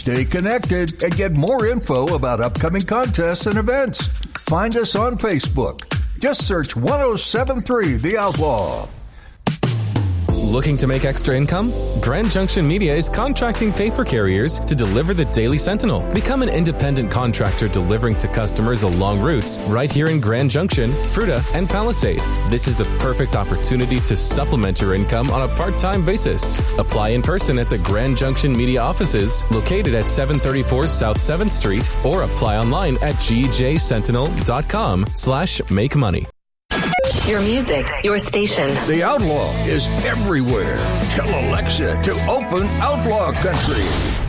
Stay connected and get more info about upcoming contests and events. Find us on Facebook. Just search 1073 The Outlaw. Looking to make extra income? Grand Junction Media is contracting paper carriers to deliver the Daily Sentinel. Become an independent contractor delivering to customers along routes right here in Grand Junction, Fruita, and Palisade. This is the perfect opportunity to supplement your income on a part-time basis. Apply in person at the Grand Junction Media offices located at 734 South 7th Street or apply online at gjsentinel.com/make money. Your music, your station. The Outlaw is everywhere. Tell Alexa to open Outlaw Country.